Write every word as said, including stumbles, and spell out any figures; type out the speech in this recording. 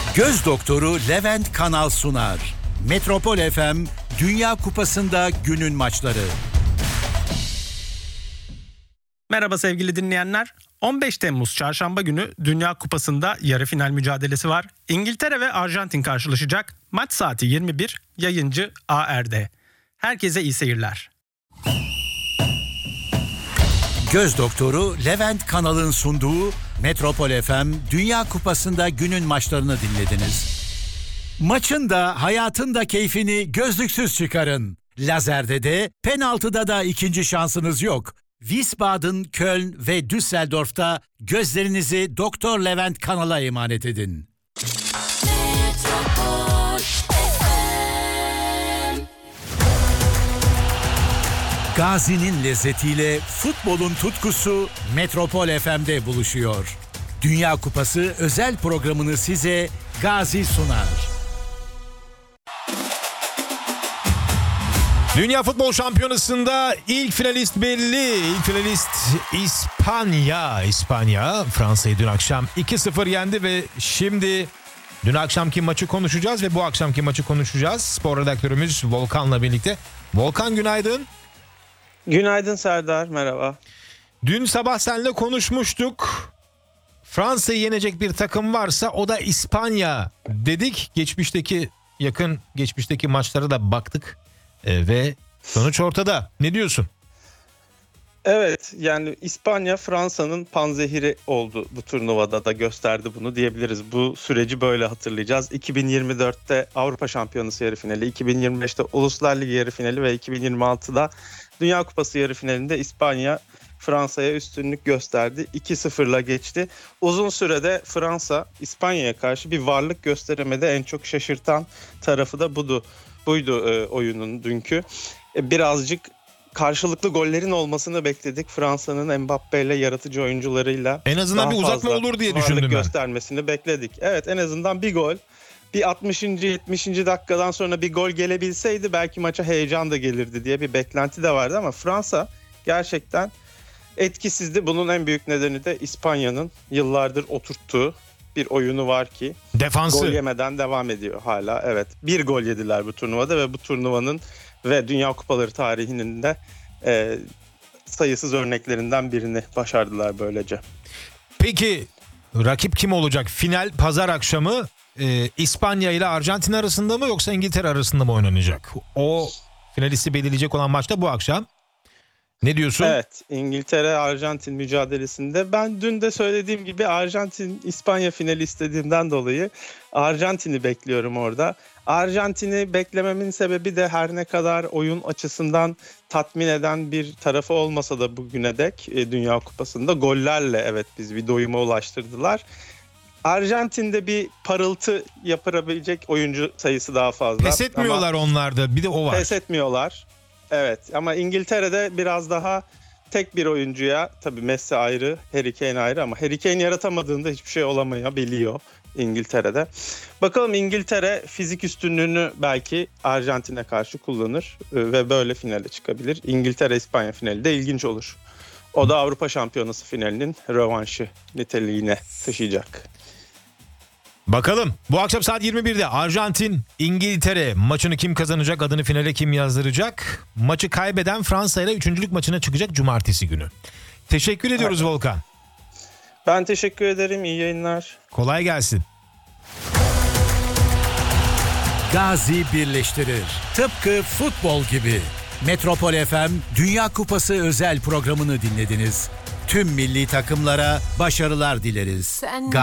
Göz doktoru Levent Kanal sunar. Metropol F M Dünya Kupası'nda günün maçları. Merhaba sevgili dinleyenler. on beş Temmuz Çarşamba günü Dünya Kupası'nda yarı final mücadelesi var. İngiltere ve Arjantin karşılaşacak. Maç saati yirmi bir, yayıncı A R D. Herkese iyi seyirler. Göz doktoru Levent Kanal'ın sunduğu Metropol F M Dünya Kupası'nda günün maçlarını dinlediniz. Maçın da hayatın da keyfini gözlüksüz çıkarın. Lazerde de penaltıda da ikinci şansınız yok. Wiesbaden, Köln ve Düsseldorf'ta gözlerinizi Doktor Levent Kanal'a emanet edin. Gazi'nin lezzetiyle futbolun tutkusu Metropol F M'de buluşuyor. Dünya Kupası özel programını size Gazi sunar. Dünya Futbol Şampiyonası'nda ilk finalist belli. İlk finalist İspanya. İspanya Fransa'yı dün akşam iki sıfır yendi ve şimdi dün akşamki maçı konuşacağız ve bu akşamki maçı konuşacağız. Spor redaktörümüz Volkan'la birlikte. Volkan günaydın. Günaydın Serdar, merhaba. Dün sabah seninle konuşmuştuk. Fransa'yı yenecek bir takım varsa o da İspanya dedik. Geçmişteki yakın geçmişteki maçlara da baktık. E, ve sonuç ortada. Ne diyorsun? Evet, yani İspanya Fransa'nın panzehiri oldu bu turnuvada da gösterdi bunu diyebiliriz. Bu süreci böyle hatırlayacağız. iki bin yirmi dörtte Avrupa Şampiyonası yarı finali, iki bin yirmi beşte Uluslar Ligi yarı finali ve iki bin yirmi altıda Dünya Kupası yarı finalinde İspanya Fransa'ya üstünlük gösterdi. iki sıfırla geçti. Uzun sürede Fransa İspanya'ya karşı bir varlık gösteremedi. En çok şaşırtan tarafı da budu. Buydu e, oyunun dünkü. E, birazcık karşılıklı gollerin olmasını bekledik. Fransa'nın Mbappe ile yaratıcı oyuncularıyla en azından bir uzatma olur diye düşündüm ben. Göstermesini bekledik. Evet, en azından bir gol. Bir altmışıncı yetmişinci dakikadan sonra bir gol gelebilseydi belki maça heyecan da gelirdi diye bir beklenti de vardı ama Fransa gerçekten etkisizdi. Bunun en büyük nedeni de İspanya'nın yıllardır oturttuğu bir oyunu var ki defansı. Gol yemeden devam ediyor hala. Evet, bir gol yediler bu turnuvada ve bu turnuvanın ve Dünya Kupaları tarihinin de e, sayısız örneklerinden birini başardılar böylece. Peki rakip kim olacak? Final pazar akşamı e, İspanya ile Arjantin arasında mı yoksa İngiltere arasında mı oynanacak? O finalisti belirleyecek olan maç da bu akşam. Ne diyorsun? Evet, İngiltere-Arjantin mücadelesinde ben dün de söylediğim gibi Arjantin-İspanya finali istediğimden dolayı Arjantin'i bekliyorum orada. Arjantin'i beklememin sebebi de her ne kadar oyun açısından tatmin eden bir tarafı olmasa da bugüne dek e, Dünya Kupası'nda gollerle evet biz bir doyuma ulaştırdılar. Arjantin'de bir parıltı yapabilecek oyuncu sayısı daha fazla. Pes etmiyorlar onlar da, bir de o var. Pes etmiyorlar. Evet, ama İngiltere'de biraz daha tek bir oyuncuya, tabii Messi ayrı, Harry Kane ayrı ama Harry Kane yaratamadığında hiçbir şey olamayabiliyor İngiltere'de. Bakalım, İngiltere fizik üstünlüğünü belki Arjantin'e karşı kullanır ve böyle finale çıkabilir. İngiltere-İspanya finali de ilginç olur. O da Avrupa Şampiyonası finalinin rövanşı niteliğine taşıyacak. Bakalım bu akşam saat yirmi birde Arjantin İngiltere maçını kim kazanacak, adını finale kim yazdıracak? Maçı kaybeden Fransa ile üçüncülük maçına çıkacak cumartesi günü. Teşekkür ediyoruz evet. Volkan. Ben teşekkür ederim, iyi yayınlar. Kolay gelsin. Gazi birleştirir. Tıpkı futbol gibi. Metropol F M Dünya Kupası özel programını dinlediniz. Tüm milli takımlara başarılar dileriz. Sen...